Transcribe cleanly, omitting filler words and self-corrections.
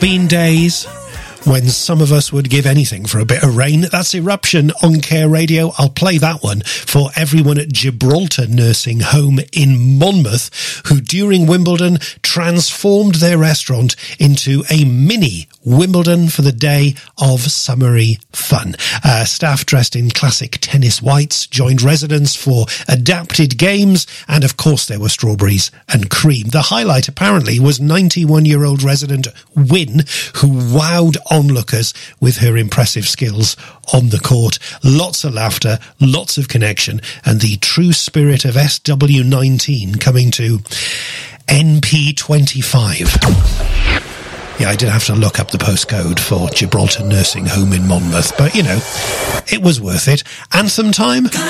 Been days when some of us would give anything for a bit of rain. That's Eruption on Care Radio. I'll play that one for everyone at Gibraltar Nursing Home in Monmouth, who during Wimbledon transformed their restaurant into a mini Wimbledon for the day of summery fun. Staff dressed in classic tennis whites joined residents for adapted games, and of course there were strawberries and cream. The highlight apparently was 91-year-old resident Wynne, who wowed onlookers with her impressive skills on the court. Lots of laughter, lots of connection, and the true spirit of SW19 coming to NP25. Yeah, I did have to look up the postcode for Gibraltar Nursing Home in Monmouth, but, you know, it was worth it. Anthem time?